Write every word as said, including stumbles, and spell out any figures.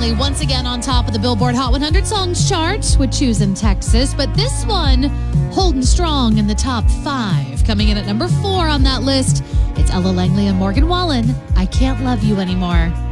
Langley once again on top of the Billboard Hot one hundred Songs chart with Choose in Texas, but this one holding strong in the top five. Coming in at number four on that list, it's Ella Langley and Morgan Wallen, I Can't Love You Anymore.